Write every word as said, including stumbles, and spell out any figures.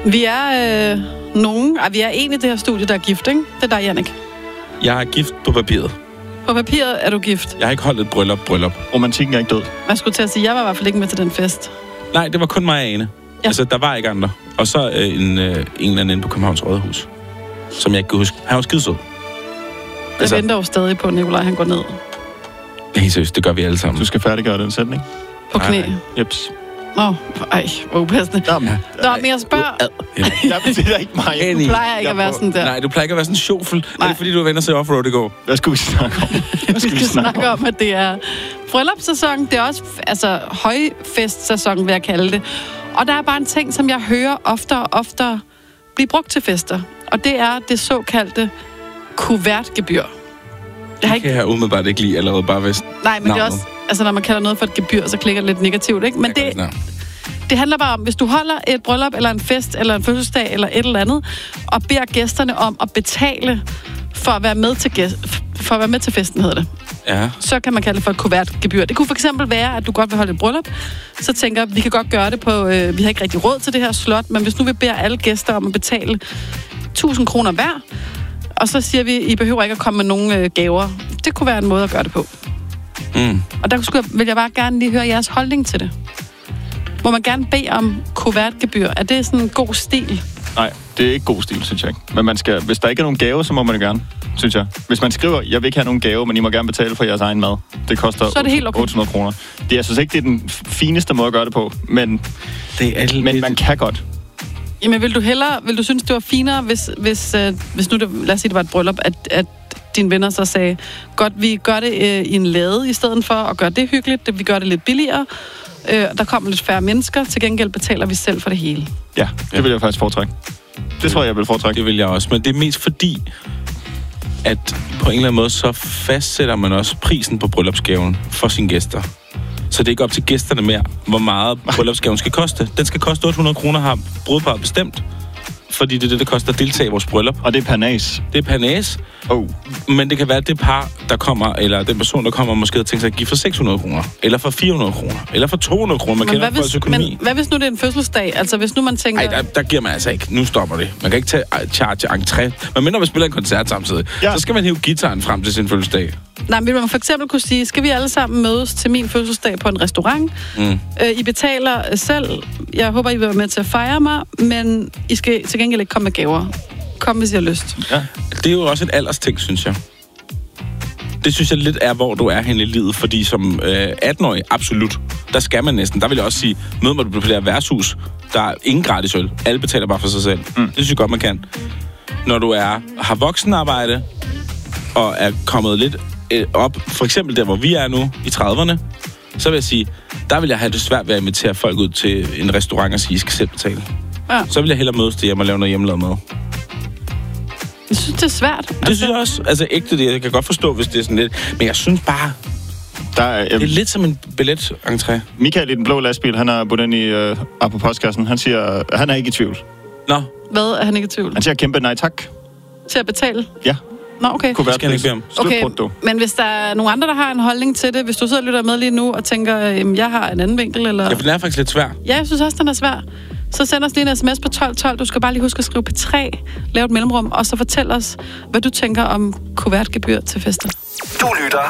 Vi er øh, nogen... Ej, vi er en i det her studie, der er gift, ikke? Det er dig, Jannik. Jeg er gift på papiret. På papiret er du gift. Jeg har ikke holdt et bryllup, bryllup. Romantikken er ikke død. Jeg skulle til at sige, jeg var i hvert fald ikke med til den fest. Nej, det var kun mig og Ane. Ja. Altså, der var ikke andre. Og så øh, en, øh, en eller anden inde på Københavns Rådhus, som jeg ikke kan huske. Han var skidesød. Jeg altså, venter jo stadig på, at Nikolaj han går ned. Helt seriøst, det gør vi alle sammen. Du skal færdiggøre den sætning. På knæ. Nej, nej. Jeps. Åh, oh, ej, hvor upassende. Jamen, Nå, men jeg spørger... Ja. jeg betyder ikke mig. Du plejer ikke at være sådan der. Nej, du plejer ikke at være sådan en sjofel. Er det fordi, du vender sig offroad i går? Hvad skulle vi snakke om? Hvad skal vi snakke om, at det er bryllupssæson. Det er også altså, højfestsæson, vil jeg kalde det. Og der er bare en ting, som jeg hører oftere og oftere blive brugt til fester. Og det er det såkaldte kuvertgebyr. Det har ikke... kan jeg umiddelbart ikke lide allerede bare vist. Nej, men navnet. Det er også... Altså, når man kalder noget for et gebyr, så klikker det lidt negativt, ikke? Men det, det handler bare om, hvis du holder et bryllup, eller en fest, eller en fødselsdag, eller et eller andet, og beder gæsterne om at betale for at være med til, gæst, for at være med til festen, hedder det. Ja. Så kan man kalde det for et kuvertgebyr. Det kunne for eksempel være, at du godt vil holde et bryllup, så tænker vi kan godt gøre det på, øh, vi har ikke rigtig råd til det her slot, men hvis nu vi beder alle gæster om at betale tusind kroner hver, og så siger vi, I behøver ikke at komme med nogen øh, gaver. Det kunne være en måde at gøre det på. Mm. Og der skulle jeg, vil jeg bare gerne lige høre jeres holdning til det. Må man gerne bede om kuvertgebyr? Er det sådan en god stil? Nej, det er ikke god stil, synes jeg ikke. Men man skal, hvis der ikke er nogen gave, så må man det gerne, synes jeg. Hvis man skriver, jeg vil ikke have nogen gave, men I må gerne betale for jeres egen mad. Det koster så er det helt okay. otte hundrede kroner. Det, jeg synes ikke, det er den fineste måde at gøre det på, men, det er men man kan godt. Jamen, vil du hellere, vil du synes, det var finere, hvis, hvis, øh, hvis nu, det, lad os sige, det var et bryllup, at, at dine venner så sagde, godt, vi gør det øh, i en lade, i stedet for at gøre det hyggeligt, det, vi gør det lidt billigere, øh, der kommer lidt færre mennesker, til gengæld betaler vi selv for det hele. Ja, det ja. vil jeg faktisk foretrække. Det tror jeg, jeg vil foretrække. Det vil jeg også, men det er mest fordi, at på en eller anden måde, så fastsætter man også prisen på bryllupsgaven for sine gæster. Så det er ikke op til gæsterne mere, hvor meget bryllupsgaven skal koste. Den skal koste otte hundrede kroner, har brudeparret bestemt. Fordi det er det, der koster at deltage i vores bryllup. Og det er per næs. Det er per næs. Oh. Men det kan være, at det par, der kommer, eller den person, der kommer, måske har tænkt sig at give for seks hundrede kroner, eller for fire hundrede kroner, eller for to hundrede kroner. Man men kender folks økonomi. Men hvad hvis nu det er en fødselsdag? Altså hvis nu man tænker... Nej, der, der giver man altså ikke. Nu stopper det. Man kan ikke tage charge entré. Men mindre man spiller en koncert samtidig, ja. Så skal man hive guitaren frem til sin fødselsdag. Nej, men man for eksempel kunne sige, skal vi alle sammen mødes til min fødselsdag på en restaurant? Mm. Øh, I betaler selv. Jeg håber, I vil være med til at fejre mig, men I skal til gengæld ikke komme med gaver. Kom, hvis I har lyst. Ja. Det er jo også et aldersting, synes jeg. Det synes jeg lidt er, hvor du er henne i livet, fordi som øh, atten-årig, absolut, der skal man næsten. Der vil jeg også sige, mød mig på det her værtshus, der er ingen gratis øl. Alle betaler bare for sig selv. Mm. Det synes jeg godt, man kan. Når du er, har voksenarbejde, og er kommet lidt øh, op, for eksempel der, hvor vi er nu, i trediverne, så vil jeg sige, der vil jeg have det svært ved at invitere folk ud til en restaurant og sige, I skal selv betale. Ja. Så vil jeg hellere mødes til hjemme og lave noget hjemmelavet mad. Jeg synes, det er svært. Det altså... synes jeg også. Altså ægte det. Jeg kan godt forstå, hvis det er sådan lidt. Men jeg synes bare, der er, jeg... det er lidt som en billet-entré. Michael i den blå lastbil, han har budt ind i uh, på postkassen. Han siger, han er ikke i tvivl. Nå. Hvad er han ikke i tvivl? Han siger kæmpe nej tak. Til at betale? Ja. Nå, okay. Kunne være ikke bede okay, men hvis der er nogen andre, der har en holdning til det, hvis du sidder og lytter med lige nu og tænker, jamen, jeg har en anden vinkel, eller... Ja, for den er faktisk lidt svær. Ja, jeg synes også, den er svær. Så send os lige en sms på tolv tolv. Du skal bare lige huske at skrive P tre, lave et mellemrum, og så fortæl os, hvad du tænker om kuvertgebyr til fester. Du lytter